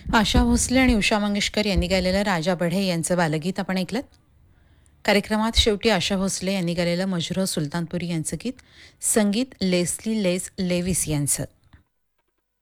आशा भोसले आणि उषा मंगेशकर यांनी गायलेलं राजा बढे यांचं बालगीत आपण ऐकलं. कार्यक्रमात शेवटी आशा भोसले यांनी गायलेलं मजरूह सुलतानपुरी यांचं गीत, संगीत लेस्ली लेस लेविस यांचं.